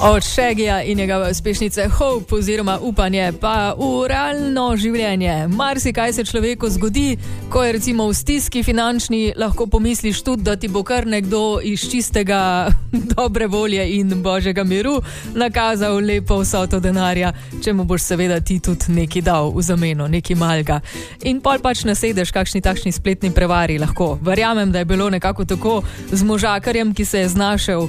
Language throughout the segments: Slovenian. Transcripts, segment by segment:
Od Shaggyja in njegove uspešnice Hope oziroma upanje pa v realno življenje. Marsikaj se človeku zgodi, ko je recimo v stiski finančni, lahko pomisliš tudi, da ti bo kar nekdo iz čistega dobre volje in božjega miru nakazal lepo vsoto denarja, če mu boš seveda ti tudi nekaj dal v zameno, nekaj malega. In pol pač nasedeš kakšni takšni spletni prevari lahko. Verjamem, da je bilo nekako tako z možakarjem, ki se je znašel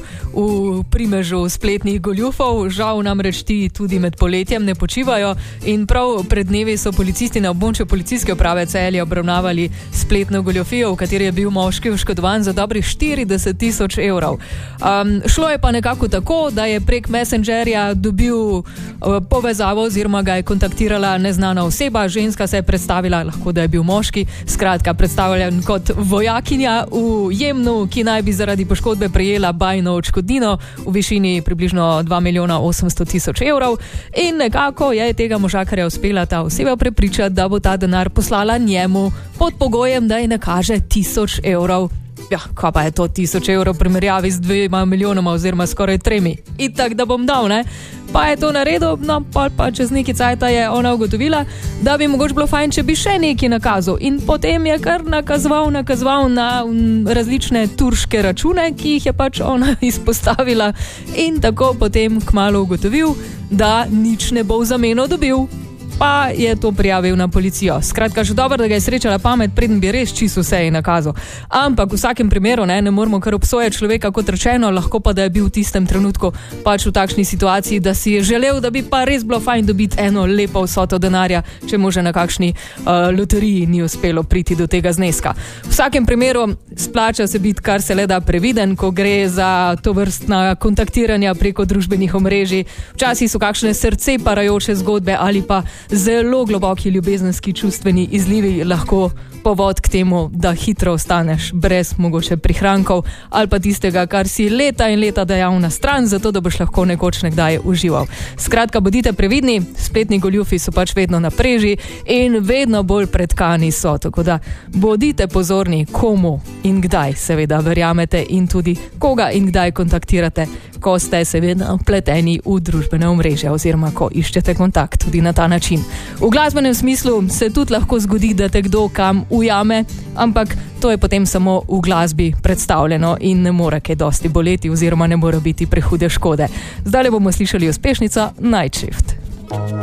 v primežu spletnih goljufov, žal namreč ti tudi med poletjem ne počivajo in prav pred dnevi so policisti na območju policijske uprave Celje obravnavali spletno goljufijo, v kateri je bil moški oškodovan za dobrih 40.000 evrov. Šlo je pa nekako tako, da je prek Messengerja dobil povezavo oziroma ga je kontaktirala neznana oseba, ženska se je predstavila, lahko da je bil moški, skratka predstavljen kot vojakinja v Jemnu, ki naj bi zaradi poškodbe prejela bajno odškodnino v višini približno 2.800.000 evrov in nekako je tega možakarja uspela ta oseba prepričati, da bo ta denar poslala njemu pod pogojem, da ji nakaže 1.000 evrov. Ja, kaj pa je to 1.000 evrov primerjavi z 2 milijonoma oziroma skoraj 3. Itak, da bom dal, ne? Pa je to naredil, no pa čez neki cajta je ona ugotovila, da bi mogoče bilo fajn, če bi še neki nakazal. In potem je kar nakazoval na različne turške račune, ki jih je pač ona izpostavila in tako potem kmalu ugotovil, da nič ne bo v zameno dobil. Pa je to prijavil na policijo. Skratka, že dobro, da ga je srečala pamet, preden bi res čisto vse nakazal. Ampak v vsakem primeru ne moramo kar obsojati človeka, kot rečeno, lahko pa da je bil v tistem trenutku pač v takšni situaciji, da si je želel, da bi pa res bilo fajn dobiti eno lepo vsoto denarja, če mu že na kakšni loteriji ni uspelo priti do tega zneska. V vsakem primeru splača se biti kar se le da previden, ko gre za tovrstna kontaktiranja preko družbenih omrežij. Včasih so kakšne srce parajoče zgodbe ali pa zelo globoki ljubezenski čustveni izlivi lahko povod k temu, da hitro ostaneš brez mogoče prihrankov ali pa tistega, kar si leta in leta dajal na stran, zato da boš lahko nekoč nekdaj užival. Skratka, bodite previdni, spletni goljufi so pač vedno na preži in vedno bolj pretkani so, tako da bodite pozorni, komu in kdaj seveda verjamete in tudi koga in kdaj kontaktirate, ko ste seveda vpleteni v družbene omrežja oziroma ko iščete kontakt tudi na ta način. V glasbenem smislu se tudi lahko zgodi, da te kdo kam ujame, ampak to je potem samo v glasbi predstavljeno in ne more kaj dosti boleti oziroma ne more biti prehude škode. Zdaj bomo slišali uspešnico Night Shift.